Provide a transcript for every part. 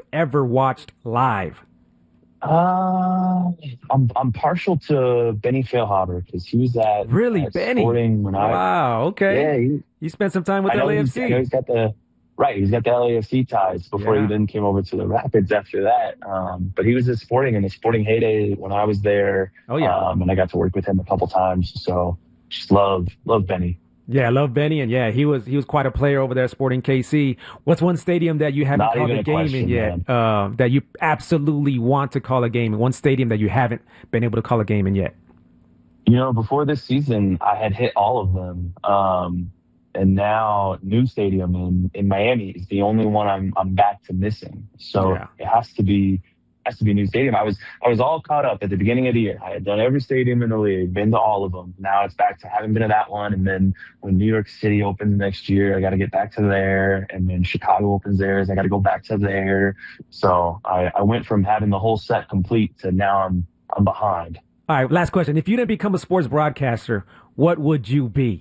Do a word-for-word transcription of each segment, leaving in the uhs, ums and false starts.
ever watched live? Uh, I'm I'm partial to Benny Feilhaber because he was at really at Benny. Sporting when I wow. Okay. Yeah, he, you spent some time with I L A F C. I know he's got the right. He's got the L A F C ties before yeah. he then came over to the Rapids after that. Um, but he was at Sporting in the Sporting heyday when I was there. Oh yeah. Um, and I got to work with him a couple times. So just love love Benny. Yeah, I love Benny, and yeah, he was he was quite a player over there at Sporting K C. What's one stadium that you haven't Not called a, a game question, in yet? Uh, that you absolutely want to call a game in? One stadium that you haven't been able to call a game in yet? You know, before this season, I had hit all of them, um, and now New Stadium in, in Miami is the only one I'm I'm back to missing. So yeah. it has to be. has to be a New Stadium. I was I was all caught up at the beginning of the year. I had done every stadium in the league, been to all of them. Now it's back to having been to that one. And then when New York City opens next year, I got to get back to there. And then Chicago opens theirs, I got to go back to there. So I, I went from having the whole set complete to now I'm I'm behind. All right, last question. If you didn't become a sports broadcaster, what would you be?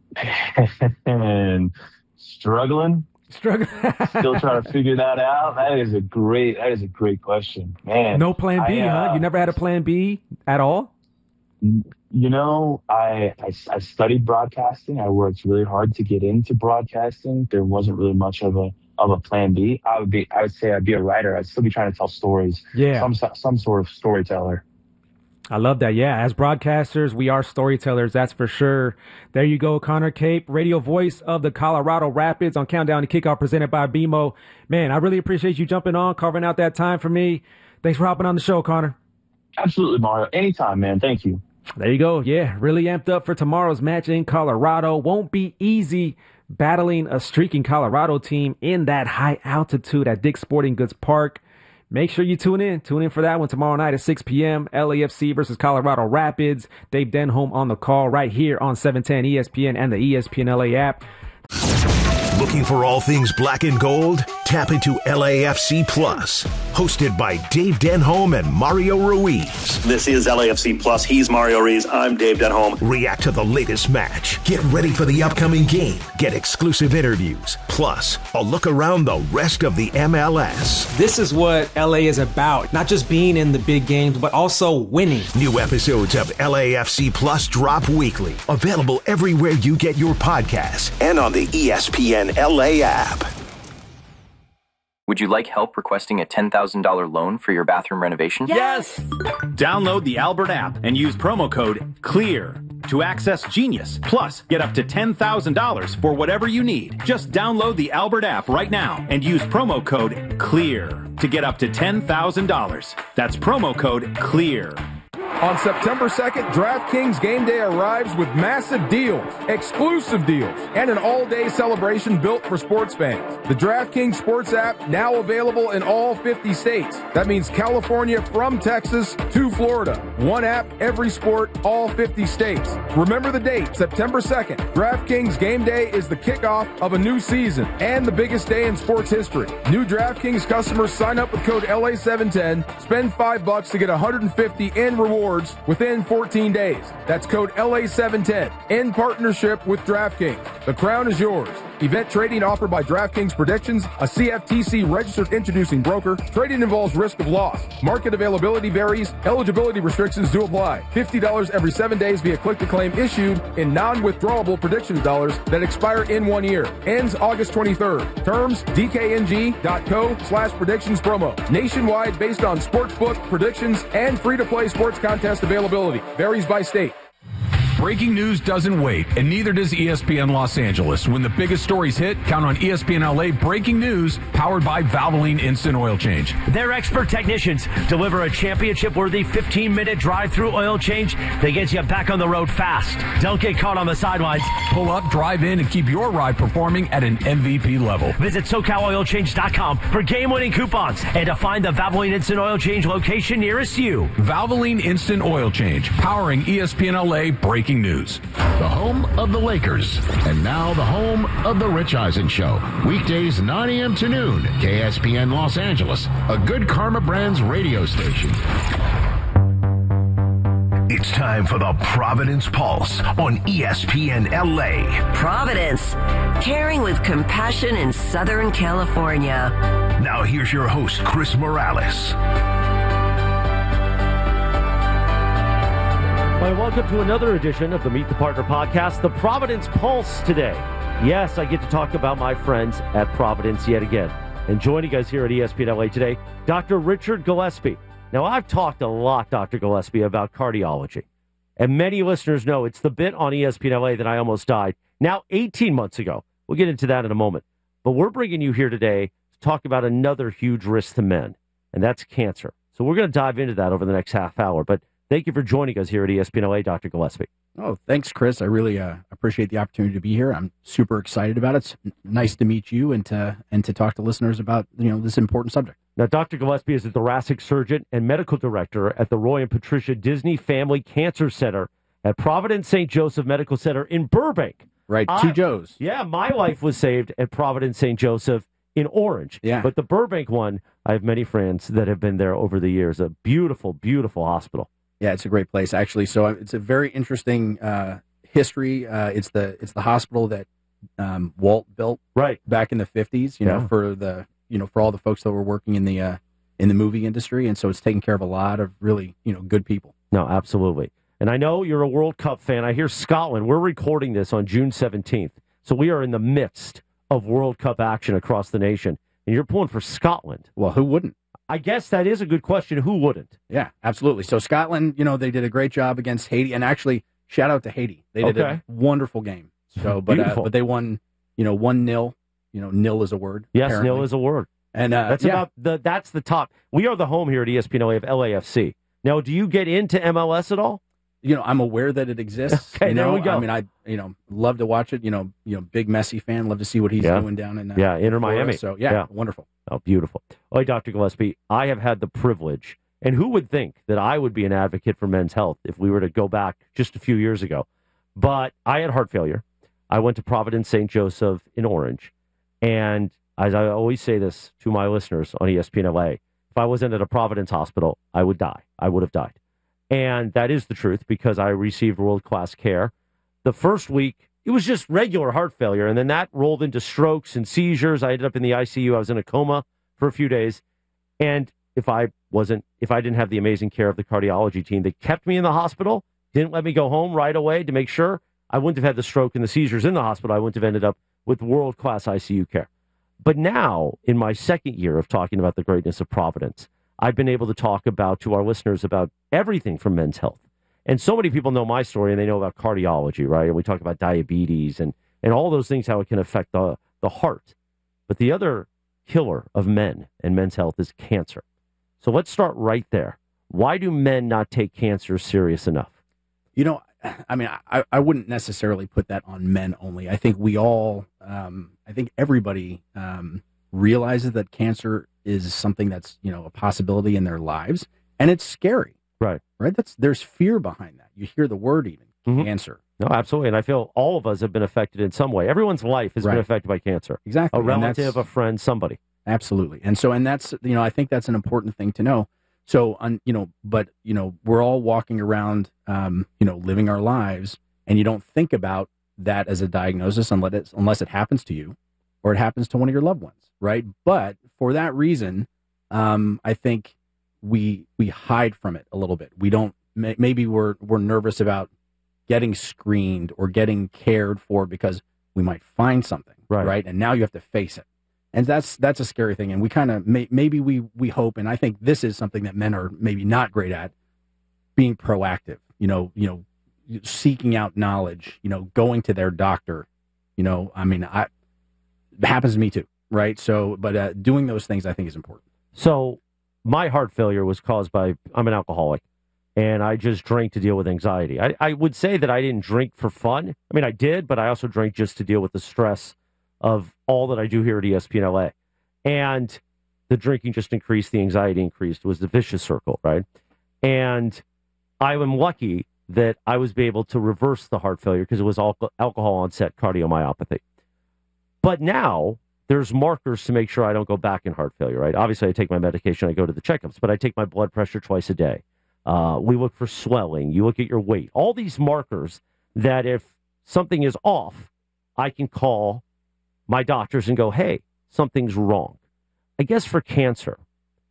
and struggling. Struggling. Still trying to figure that out. That is a great. That is a great question, man. No plan B, I, uh, huh? You never had a plan B at all? You know, I, I I studied broadcasting. I worked really hard to get into broadcasting. There wasn't really much of a of a plan B. I would be. I would say I'd be a writer. I'd still be trying to tell stories. Yeah. Some some sort of storyteller. I love that. Yeah, as broadcasters, we are storytellers, that's for sure. There you go, Connor Cape, radio voice of the Colorado Rapids on Countdown to Kickoff presented by B M O. Man, I really appreciate you jumping on, carving out that time for me. Thanks for hopping on the show, Connor. Absolutely, Mario. Anytime, man. Thank you. There you go. Yeah, really amped up for tomorrow's match in Colorado. Won't be easy battling a streaking Colorado team in that high altitude at Dick's Sporting Goods Park. Make sure you tune in. Tune in for that one tomorrow night at six p.m. L A F C versus Colorado Rapids. Dave Denholm on the call right here on seven ten E S P N and the E S P N L A app. Looking for all things black and gold? Tap into L A F C Plus, hosted by Dave Denholm and Mario Ruiz. This is L A F C Plus. He's Mario Ruiz. I'm Dave Denholm. React to the latest match. Get ready for the upcoming game. Get exclusive interviews. Plus, a look around the rest of the M L S. This is what L A is about. Not just being in the big games, but also winning. New episodes of L A F C Plus drop weekly. Available everywhere you get your podcasts and on the E S P N L A app. Would you like help requesting a ten thousand dollars loan for your bathroom renovation? Yes! Download the Albert app and use promo code CLEAR to access Genius. Plus, get up to ten thousand dollars for whatever you need. Just download the Albert app right now and use promo code CLEAR to get up to ten thousand dollars. That's promo code CLEAR. On September second, DraftKings Game Day arrives with massive deals, exclusive deals, and an all-day celebration built for sports fans. The DraftKings Sports app now available in all fifty states. That means California from Texas to Florida. One app, every sport, all fifty states. Remember the date, September second. DraftKings Game Day is the kickoff of a new season and the biggest day in sports history. New DraftKings customers sign up with code L A seven ten, spend five bucks to get one hundred fifty in rewards within fourteen days. That's code L A seven ten in partnership with DraftKings. The crown is yours. Event trading offered by DraftKings Predictions, a C F T C registered introducing broker. Trading involves risk of loss. Market availability varies. Eligibility restrictions do apply. fifty dollars every seven days via click-to-claim issued in non-withdrawable predictions dollars that expire in one year. Ends August twenty-third. Terms, D K N G dot co slash predictions promo. Nationwide based on sportsbook, predictions, and free-to-play sports contest availability. Varies by state. Breaking news doesn't wait, and neither does E S P N Los Angeles. When the biggest stories hit, count on E S P N L A Breaking News, powered by Valvoline Instant Oil Change. Their expert technicians deliver a championship-worthy fifteen-minute drive-through oil change that gets you back on the road fast. Don't get caught on the sidelines. Pull up, drive in, and keep your ride performing at an M V P level. Visit SoCal Oil Change dot com for game-winning coupons and to find the Valvoline Instant Oil Change location nearest you. Valvoline Instant Oil Change, powering E S P N L A Breaking News. The home of the Lakers, and now the home of the Rich Eisen Show. Weekdays nine a.m. to noon, K S P N Los Angeles, a Good Karma Brands radio station. It's time for the Providence Pulse on E S P N L A. Providence, caring with compassion in Southern California. Now Now here's your host, Chris Morales. Well, welcome to another edition of the Meet the Partner podcast, the Providence Pulse today. Yes, I get to talk about my friends at Providence yet again. And joining us here at E S P N L A today, Doctor Richard Gillespie. Now, I've talked a lot, Doctor Gillespie, about cardiology. And many listeners know it's the bit on E S P N L A that I almost died. Now, eighteen months ago. We'll get into that in a moment. But we're bringing you here today to talk about another huge risk to men, and that's cancer. So we're going to dive into that over the next half hour. But thank you for joining us here at E S P N L A, Doctor Gillespie. Oh, thanks, Chris. I really uh, appreciate the opportunity to be here. I'm super excited about it. It's n- nice to meet you and to and to talk to listeners about you know this important subject. Now, Doctor Gillespie is a thoracic surgeon and medical director at the Roy and Patricia Disney Family Cancer Center at Providence Saint Joseph Medical Center in Burbank. Right, I, two Joes. Yeah, my life was saved at Providence Saint Joseph in Orange. Yeah. But the Burbank one, I have many friends that have been there over the years. A beautiful, beautiful hospital. Yeah, it's a great place, actually. So uh, it's a very interesting uh, history. Uh, it's the it's the hospital that um, Walt built right back in the fifties. You Yeah. know, for the you know for all the folks that were working in the uh, in the movie industry, and so it's taking care of a lot of really you know good people. No, absolutely. And I know you're a World Cup fan. I hear Scotland. We're recording this on June seventeenth, so we are in the midst of World Cup action across the nation, and you're pulling for Scotland. Well, who wouldn't? I guess that is a good question. Who wouldn't? Yeah, absolutely. So Scotland, you know, they did a great job against Haiti, and actually, shout out to Haiti. They did Okay. a wonderful game. So, but uh, Beautiful. but they won, you know, one nil. You know, nil is a word. Yes, apparently. nil is a word. And uh, That's yeah. about the. That's the top. We are the home here at E S P N L A of L A F C. Now, do you get into M L S at all? You know, I'm aware that it exists. Okay, you there know? we go. I mean, I you know love to watch it. You know, you know, big Messi fan. Love to see what he's Yeah. doing down in uh, Yeah, Inter Florida. Miami. So yeah, Yeah. wonderful. Oh, beautiful. Oh, hey, Doctor Gillespie, I have had the privilege, and who would think that I would be an advocate for men's health if we were to go back just a few years ago? But I had heart failure. I went to Providence Saint Joseph in Orange, and as I always say this to my listeners on E S P N L A, if I wasn't at a Providence hospital, I would die. I would have died. And that is the truth because I received world-class care. The first week, it was just regular heart failure, and then that rolled into strokes and seizures. I ended up in the I C U. I was in a coma for a few days. And if I wasn't, if I didn't have the amazing care of the cardiology team that kept me in the hospital, didn't let me go home right away to make sure, I wouldn't have had the stroke and the seizures in the hospital. I wouldn't have ended up with world-class I C U care. But now, in my second year of talking about the greatness of Providence, I've been able to talk about to our listeners about everything from men's health. And so many people know my story and they know about cardiology, right? And we talk about diabetes and, and all those things, how it can affect the, the heart. But the other killer of men and men's health is cancer. So let's start right there. Why do men not take cancer serious enough? You know, I mean, I, I wouldn't necessarily put that on men only. I think we all, um, I think everybody um, realizes that cancer is something that's, you know, a possibility in their lives, and it's scary. Right. Right? That's there's fear behind that. You hear the word even, Mhm. cancer. No, absolutely. And I feel all of us have been affected in some way. Everyone's life has Right. been affected by cancer. Exactly. A And relative, that's- a friend, somebody. Absolutely. And so, and that's, you know, I think that's an important thing to know. So, on, you know, but, you know, we're all walking around, um, you know, living our lives, and you don't think about that as a diagnosis unless it, unless it happens to you or it happens to one of your loved ones, right? But for that reason, um, I think we we hide from it a little bit. We don't, may, maybe we're we're nervous about getting screened or getting cared for because we might find something, Right. right? And now you have to face it. And that's that's a scary thing. And we kind of may, maybe we we hope, and I think this is something that men are maybe not great at, being proactive. You know, you know, seeking out knowledge. You know, going to their doctor. You know, I mean, I it happens to me too, right? So, but uh, doing those things I think is important. So my heart failure was caused by, I'm an alcoholic, and I just drank to deal with anxiety. I, I would say that I didn't drink for fun. I mean, I did, but I also drank just to deal with the stress of all that I do here at E S P N L A. And the drinking just increased, the anxiety increased. It was the vicious circle, right? And I am lucky that I was able to reverse the heart failure because it was al- alcohol onset cardiomyopathy. But now there's markers to make sure I don't go back in heart failure, right? Obviously, I take my medication, I go to the checkups, but I take my blood pressure twice a day. Uh, we look for swelling. You look at your weight. All these markers that if something is off, I can call my doctors and go, hey, something's wrong. I guess for cancer,